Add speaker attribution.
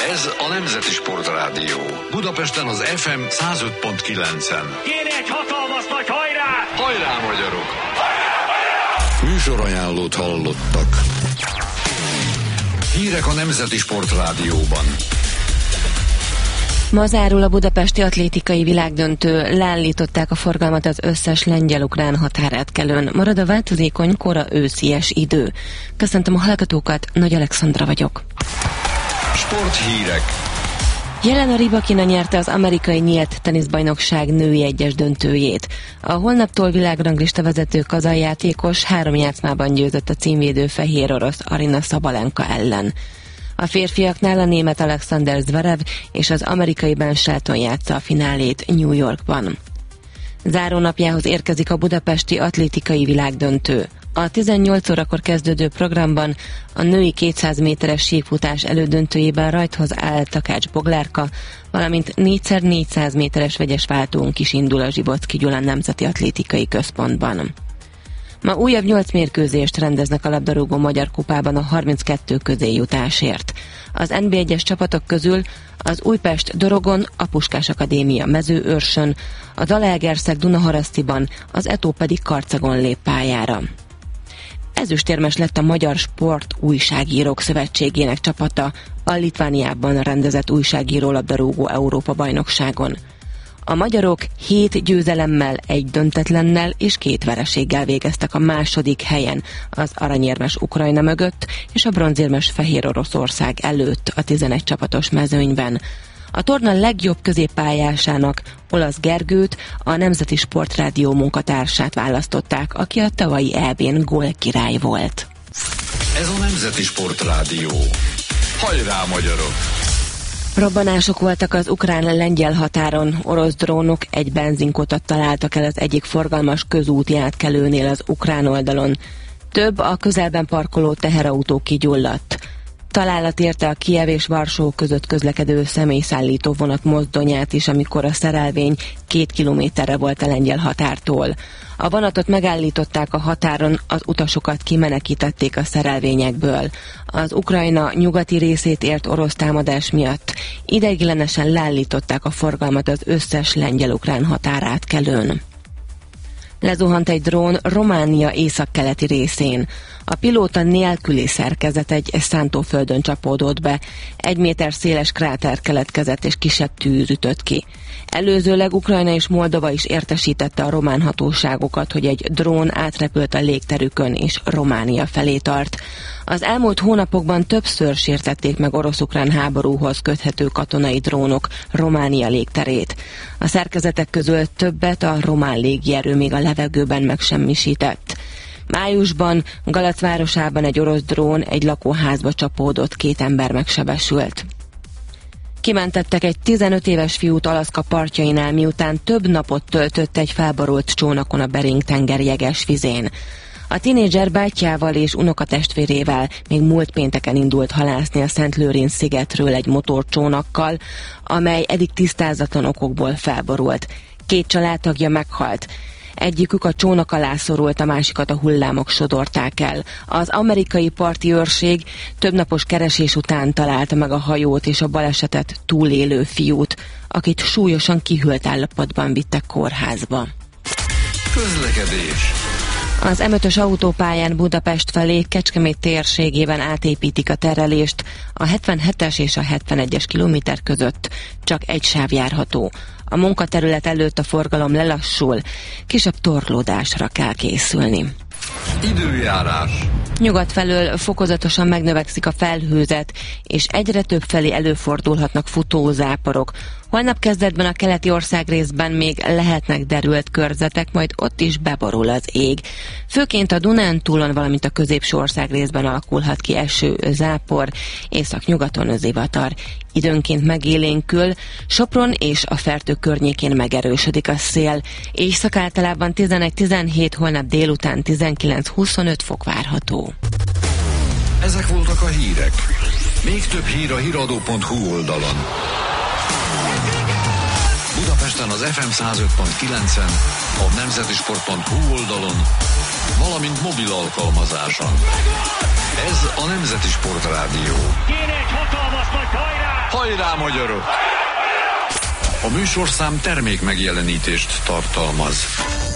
Speaker 1: Ez a Nemzeti Sportrádió. Budapesten az FM 105.9-en.
Speaker 2: Kéne egy hatalmas nagy hajrá!
Speaker 1: Hajrá, magyarok! Műsorajánlót hallottak. Hírek a Nemzeti Sportrádióban.
Speaker 3: Ma zárul a budapesti atlétikai világdöntő, leállították a forgalmat az összes lengyel-ukrán határátkelőn. Marad a változékony, kora őszies idő. Köszöntöm a hallgatókat, Nagy Alexandra vagyok.
Speaker 1: Sporthírek.
Speaker 3: Jelena Rybakina nyerte az amerikai nyílt teniszbajnokság női egyes döntőjét. A holnaptól világranglista vezető kazahjátékos 3 játszmában győzött a címvédő fehér orosz Aryna Sabalenka ellen. A férfiaknál a német Alexander Zverev és az amerikai Ben Shelton játsza a finálét New Yorkban. Zárónapjához érkezik a budapesti atlétikai világdöntő. A 18 órakor kezdődő programban a női 200 méteres síkfutás elődöntőjében rajthoz áll Takács Boglárka, valamint 4x400 méteres vegyes váltónk is indul a Zsibocki Gyula Nemzeti Atlétikai Központban. Ma újabb 8 mérkőzést rendeznek a labdarúgó Magyar Kupában a 32 közéjutásért. Az NB1-es csapatok közül az Újpest Dorogon, a Puskás Akadémia Mezőőrsön, a Zalaegerszeg Dunaharasztiban, az Etó pedig Karcagon lép pályára. Ezüstérmes lett a Magyar Sport Újságírók Szövetségének csapata a Litvániában rendezett újságíró labdarúgó Európa-bajnokságon. A magyarok 7 győzelemmel, 1 döntetlennel és 2 vereséggel végeztek a második helyen az aranyérmes Ukrajna mögött és a bronzérmes Fehér Oroszország előtt a 11 csapatos mezőnyben. A torna legjobb középpályásának, Olasz Gergőt, a Nemzeti Sportrádió munkatársát választották, aki a tavalyi EB-n gólkirály volt.
Speaker 1: Ez a Nemzeti Sportrádió. Hajrá, magyarok!
Speaker 3: Robbanások voltak az ukrán-lengyel határon, orosz drónok egy benzinkutat találtak el az egyik forgalmas közúti átkelőnél az ukrán oldalon. Több a közelben parkoló teherautó kigyulladt. Találat érte a Kijev és Varsó között közlekedő személyszállító vonat mozdonyát is, amikor a szerelvény 2 kilométerre volt a lengyel határtól. A vonatot megállították a határon, az utasokat kimenekítették a szerelvényekből. Az Ukrajna nyugati részét ért orosz támadás miatt ideiglenesen leállították a forgalmat az összes lengyel-ukrán határátkelőn. Lezuhant egy drón Románia északkeleti részén. A pilóta nélküli szerkezet egy szántóföldön csapódott be. 1 méter széles kráter keletkezett és kisebb tűz ütött ki. Előzőleg Ukrajna és Moldova is értesítette a román hatóságokat, hogy egy drón átrepült a légterükön és Románia felé tart. Az elmúlt hónapokban többször sértették meg orosz-ukrán háborúhoz köthető katonai drónok Románia légterét. A szerkezetek közül többet a román légierő még a levegőben megsemmisített. Májusban Galac városában egy orosz drón egy lakóházba csapódott, 2 ember megsebesült. Kimentettek egy 15 éves fiút Alaszka partjainál, miután több napot töltött egy felborult csónakon a Bering-tenger jeges vizén. A tinédzser bátyjával és unokatestvérével még múlt pénteken indult halászni a Szent Lőrinc szigetről egy motorcsónakkal, amely eddig tisztázatlan okokból felborult. 2 családtagja meghalt. Egyikük a csónak alá szorult, a másikat a hullámok sodorták el. Az amerikai parti őrség több napos keresés után találta meg a hajót és a balesetet túlélő fiút, akit súlyosan kihűlt állapotban vittek kórházba.
Speaker 1: Közlekedés.
Speaker 3: Az M5-ös autópályán Budapest felé Kecskemét térségében átépítik a terelést, a 77-es és a 71-es kilométer között csak egy sáv járható. A munkaterület előtt a forgalom lelassul, kisebb torlódásra kell készülni.
Speaker 1: Időjárás.
Speaker 3: Nyugat felől fokozatosan megnövekszik a felhőzet, és egyre több felé előfordulhatnak futózáporok. Holnap kezdetben a keleti országrészben még lehetnek derült körzetek, majd ott is beborul az ég. Főként a Dunántúlon, valamint a középső országrészben alakulhat ki eső, zápor, északnyugaton zivatar. Időnként megélénkül, Sopron és a Fertő környékén megerősödik a szél. Éjszak általában 11-17, holnap délután 19-25 fok várható.
Speaker 1: Ezek voltak a hírek. Még több hír a hiradó.hu oldalon. Budapesten az FM 105.9-en, a nemzetisport.hu oldalon, valamint mobil alkalmazáson. Ez a Nemzeti Sportrádió.
Speaker 2: Kéne egy hatalmas nagy hajrá!
Speaker 1: Hajrá! Hajrá, magyarok! A műsorszám termék megjelenítést tartalmaz.